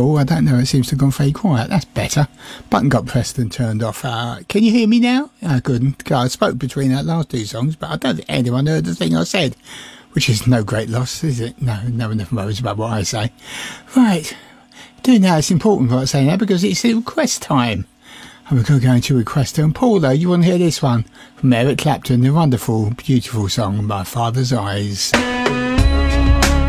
all. I don't know, it seems to have gone very quiet. That's better. Button got pressed and turned off. Can you hear me now? I couldn't. I spoke between that last two songs, but I don't think anyone heard the thing I said, which is no great loss, is it? No one ever worries about what I say. Right. Do know it's important what I say now because it's request time. And we're going to go into request. And Paula, you want to hear this one from Eric Clapton, the wonderful, beautiful song, My Father's Eyes.